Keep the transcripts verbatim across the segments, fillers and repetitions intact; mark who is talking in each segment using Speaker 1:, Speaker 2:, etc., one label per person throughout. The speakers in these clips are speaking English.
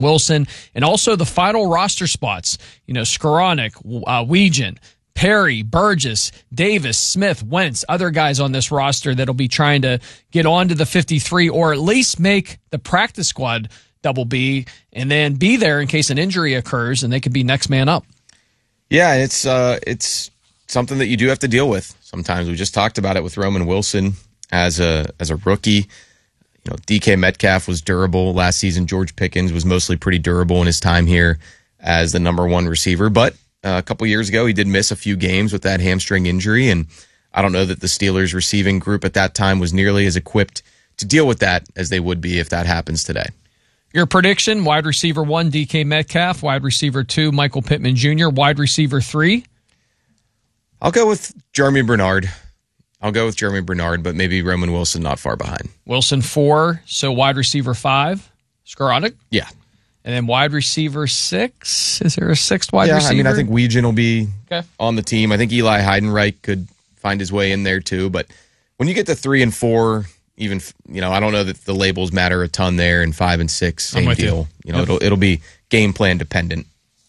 Speaker 1: Wilson, and also the final roster spots. You know, Skoranek, uh, Weegan, Perry, Burgess, Davis, Smith, Wentz, other guys on this roster that'll be trying to get onto the fifty-three or at least make the practice squad double B and then be there in case an injury occurs and they could be next man up.
Speaker 2: Yeah, it's uh, it's something that you do have to deal with sometimes. We just talked about it with Roman Wilson as a as a rookie. You know, D K Metcalf was durable last season. George Pickens was mostly pretty durable in his time here as the number one receiver. But uh, a couple years ago, he did miss a few games with that hamstring injury. And I don't know that the Steelers receiving group at that time was nearly as equipped to deal with that as they would be if that happens today.
Speaker 1: Your prediction, wide receiver one, D K Metcalf. Wide receiver two, Michael Pittman Junior Wide receiver three?
Speaker 2: I'll go with Jeremy Bernard. I'll go with Jeremy Bernard, but maybe Roman Wilson not far behind.
Speaker 1: Wilson four, so wide receiver five, Skoranek?
Speaker 2: Yeah.
Speaker 1: And then wide receiver six? Is there a sixth wide
Speaker 2: yeah,
Speaker 1: receiver?
Speaker 2: I mean, I think Weegan will be
Speaker 1: okay.
Speaker 2: on the team. I think Eli Heidenreich could find his way in there too. But when you get to three and four, even, you know, I don't know that the labels matter a ton there, and five and six, same deal. You, you know, yep. it'll it'll be game plan dependent.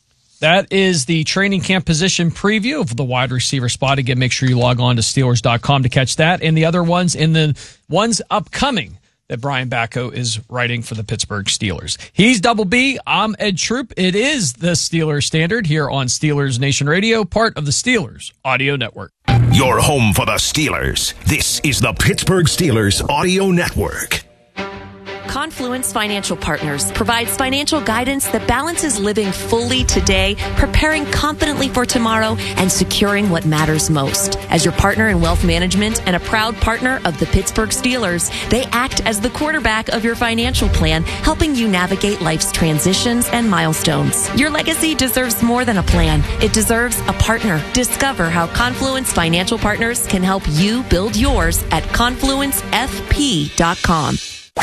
Speaker 1: That is the training camp position preview of the wide receiver spot. Again, make sure you log on to Steelers dot com to catch that and the other ones in the ones upcoming that Brian Bacco is writing for the Pittsburgh Steelers. He's Double B. I'm Ed Troop. It is the Steelers Standard here on Steelers Nation Radio, part of the Steelers Audio Network.
Speaker 3: Your home for the Steelers. This is the Pittsburgh Steelers Audio Network.
Speaker 4: Confluence Financial Partners provides financial guidance that balances living fully today, preparing confidently for tomorrow, and securing what matters most. As your partner in wealth management and a proud partner of the Pittsburgh Steelers, they act as the quarterback of your financial plan, helping you navigate life's transitions and milestones. Your legacy deserves more than a plan. It deserves a partner. Discover how Confluence Financial Partners can help you build yours at confluence f p dot com.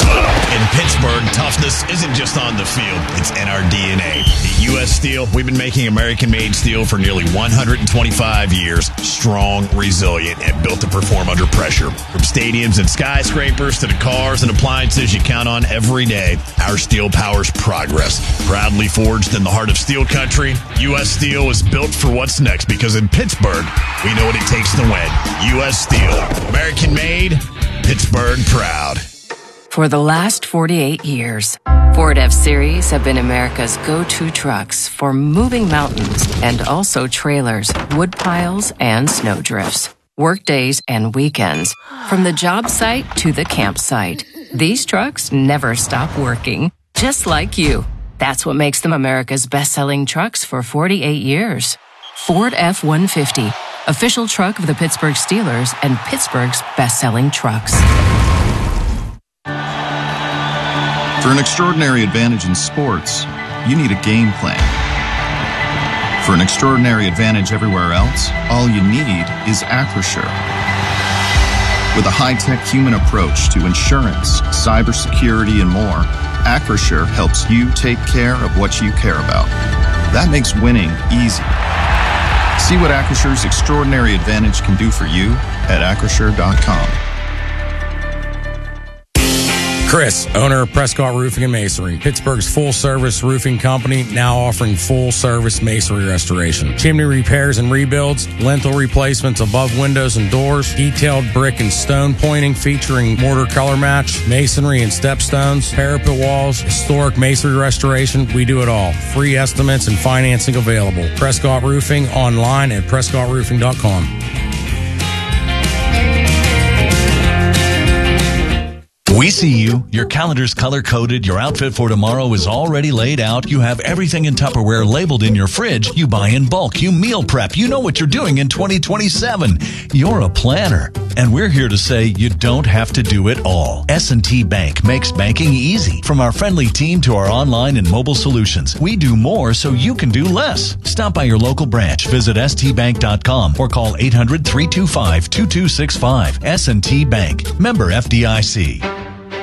Speaker 5: In Pittsburgh, toughness isn't just on the field, it's in our D N A. At U S Steel, we've been making American-made steel for nearly one hundred twenty-five years. Strong, resilient, and built to perform under pressure. From stadiums and skyscrapers to the cars and appliances you count on every day, our steel powers progress. Proudly forged in the heart of steel country, U S Steel is built for what's next because in Pittsburgh, we know what it takes to win. U S Steel. American-made, Pittsburgh proud.
Speaker 6: For the last forty-eight years, Ford F-Series have been America's go-to trucks for moving mountains and also trailers, wood piles, and snow drifts. Workdays and weekends, from the job site to the campsite. These trucks never stop working, just like you. That's what makes them America's best-selling trucks for forty-eight years. Ford F one fifty, official truck of the Pittsburgh Steelers and Pittsburgh's best-selling trucks.
Speaker 7: For an extraordinary advantage in sports, you need a game plan. For an extraordinary advantage everywhere else, all you need is Acrisure. With a high-tech human approach to insurance, cybersecurity, and more, Acrisure helps you take care of what you care about. That makes winning easy. See what Acrisure's extraordinary advantage can do for you at acrisure dot com.
Speaker 8: Chris, owner of Prescott Roofing and Masonry, Pittsburgh's full-service roofing company, now offering full-service masonry restoration. Chimney repairs and rebuilds, lintel replacements above windows and doors, detailed brick and stone pointing featuring mortar color match, masonry and stepstones, parapet walls, historic masonry restoration. We do it all. Free estimates and financing available. Prescott Roofing online at prescott roofing dot com.
Speaker 5: We see you. Your calendar's color-coded. Your outfit for tomorrow is already laid out. You have everything in Tupperware labeled in your fridge. You buy in bulk. You meal prep. You know what you're doing in twenty twenty-seven. You're a planner. And we're here to say you don't have to do it all. S and T Bank makes banking easy. From our friendly team to our online and mobile solutions, we do more so you can do less. Stop by your local branch. Visit s t bank dot com or call eight hundred, three two five, two two six five. S and T Bank. Member F D I C.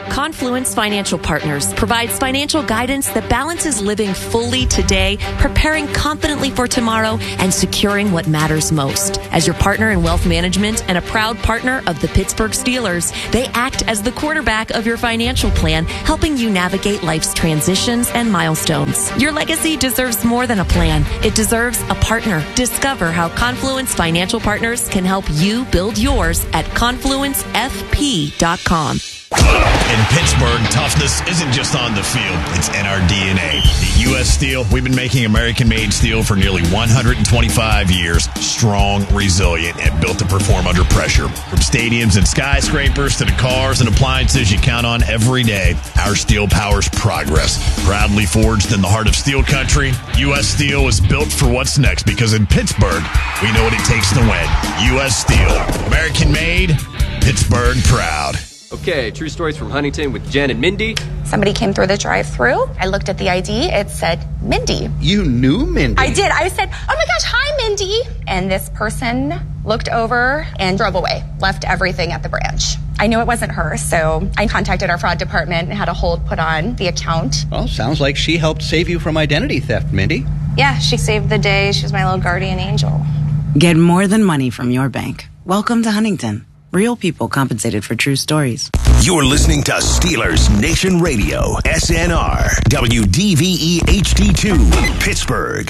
Speaker 4: Confluence Financial Partners provides financial guidance that balances living fully today, preparing confidently for tomorrow, and securing what matters most. As your partner in wealth management and a proud partner of the Pittsburgh Steelers, they act as the quarterback of your financial plan, helping you navigate life's transitions and milestones. Your legacy deserves more than a plan. It deserves a partner. Discover how Confluence Financial Partners can help you build yours at confluence f p dot com.
Speaker 5: In Pittsburgh, toughness isn't just on the field, it's in our D N A. At U S Steel, we've been making American-made steel for nearly one hundred twenty-five years. Strong, resilient, and built to perform under pressure. From stadiums and skyscrapers to the cars and appliances you count on every day, our steel powers progress. Proudly forged in the heart of steel country, U S Steel is built for what's next because in Pittsburgh, we know what it takes to win. U S Steel. American-made, Pittsburgh proud.
Speaker 9: Okay, true stories from Huntington with Jen and Mindy.
Speaker 10: Somebody came through the drive-thru. I looked at the I D. It said Mindy.
Speaker 11: You knew Mindy?
Speaker 10: I did. I said, oh my gosh, hi, Mindy. And this person looked over and drove away, left everything at the branch. I knew it wasn't her, so I contacted our fraud department and had a hold put on the account.
Speaker 11: Well, sounds like she helped save you from identity theft, Mindy.
Speaker 10: Yeah, she saved the day. She was my little guardian angel.
Speaker 12: Get more than money from your bank. Welcome to Huntington. Real people compensated for true stories.
Speaker 3: You're listening to Steelers Nation Radio, S N R, W D V E H D two, Pittsburgh.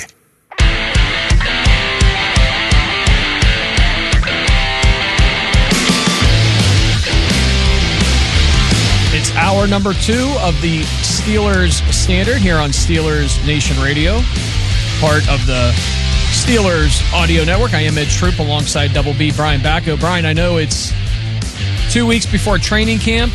Speaker 1: It's hour number two of the Steelers Standard here on Steelers Nation Radio, part of the Steelers Audio Network. I am Ed Troop alongside Double B, Brian Backo. Brian, I know it's two weeks before training camp.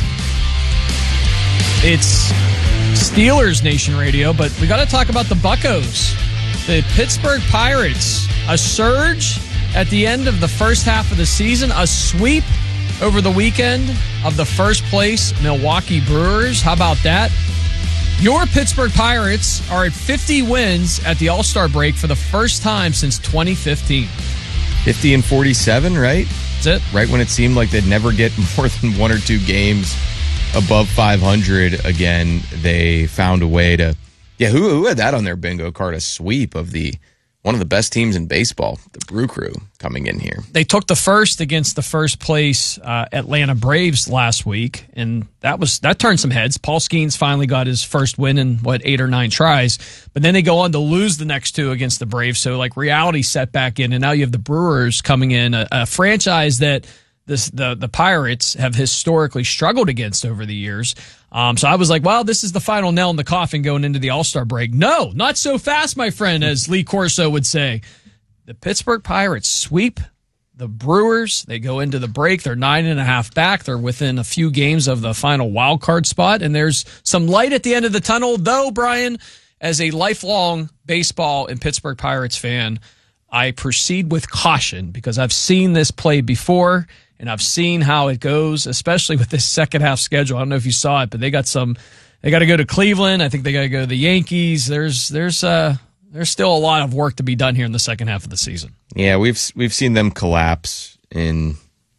Speaker 1: It's Steelers Nation Radio, but we got to talk about the Buccos. The Pittsburgh Pirates, a surge at the end of the first half of the season, a sweep over the weekend of the first place Milwaukee Brewers. How about that? Your Pittsburgh Pirates are at fifty wins at the All-Star break for the first time since twenty fifteen.
Speaker 2: fifty and forty-seven, right?
Speaker 1: That's it.
Speaker 2: Right when it seemed like they'd never get more than one or two games above five hundred again, they found a way to... Yeah, who, who had that on their bingo card? A sweep of the one of the best teams in baseball, the Brew Crew, coming in here.
Speaker 1: They took the first against the first place uh, Atlanta Braves last week, and that was that turned some heads. Paul Skeens finally got his first win in, what, eight or nine tries. But then they go on to lose the next two against the Braves, so like reality set back in, and now you have the Brewers coming in, a, a franchise that this, the, the Pirates have historically struggled against over the years. Um, so I was like, well, this is the final nail in the coffin going into the All-Star break. No, not so fast, my friend, as Lee Corso would say. The Pittsburgh Pirates sweep the Brewers. They go into the break. They're nine and a half back. They're within a few games of the final wild card spot, and there's some light at the end of the tunnel, though, Brian, as a lifelong baseball and Pittsburgh Pirates fan, I proceed with caution because I've seen this play before, and I've seen how it goes, especially with this second half schedule. I don't know if you saw it, but they got some. They got to go to Cleveland. I think they got to go to the Yankees. There's there's uh there's still a lot of work to be done here in the second half of the season.
Speaker 2: Yeah, we've we've seen them collapse in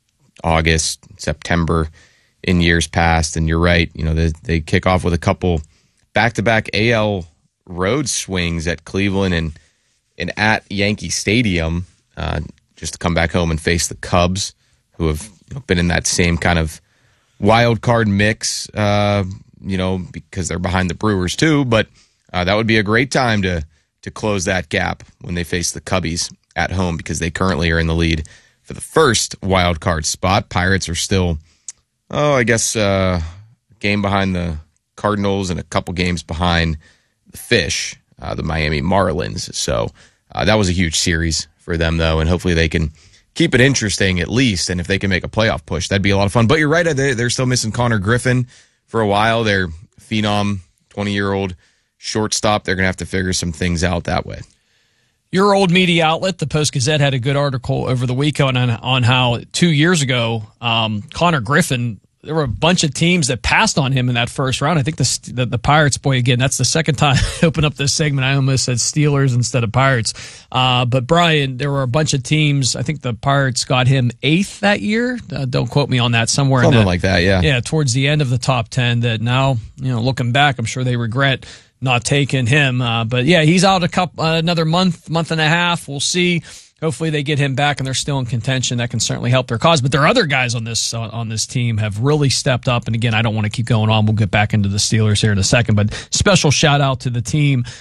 Speaker 2: August, September, in years past. And you're right. You know, they they kick off with a couple back to back A L road swings at Cleveland and and at Yankee Stadium, uh, just to come back home and face the Cubs, who have been in that same kind of wild card mix, uh, you know, because they're behind the Brewers too. But uh, that would be a great time to to close that gap when they face the Cubbies at home, because they currently are in the lead for the first wild card spot. Pirates are still, oh, I guess, uh, a game behind the Cardinals and a couple games behind the Fish, uh, the Miami Marlins. So uh, that was a huge series for them, though, and hopefully they can keep it interesting at least, and if they can make a playoff push, that'd be a lot of fun. But you're right, they're still missing Connor Griffin for a while. Their phenom, twenty-year-old shortstop, they're going to have to figure some things out that way.
Speaker 1: Your old media outlet, the Post-Gazette, had a good article over the weekend on, on how two years ago, um, Connor Griffin there were a bunch of teams that passed on him in that first round. I think the the, the Pirates, boy, again, that's the second time I open up this segment. I almost said Steelers instead of Pirates. Uh, but Brian, there were a bunch of teams. I think the Pirates got him eighth that year. Uh, don't quote me on that. Somewhere
Speaker 2: Something
Speaker 1: in that,
Speaker 2: like that, yeah.
Speaker 1: Yeah, towards the end of the top ten. That now, you know, looking back, I'm sure they regret not taking him. Uh, but yeah, he's out a couple uh, another month, month and a half. We'll see. Hopefully they get him back and they're still in contention. That can certainly help their cause. But there are other guys on this uh, on this team have really stepped up. And again, I don't want to keep going on. We'll get back into the Steelers here in a second. But special shout out to the team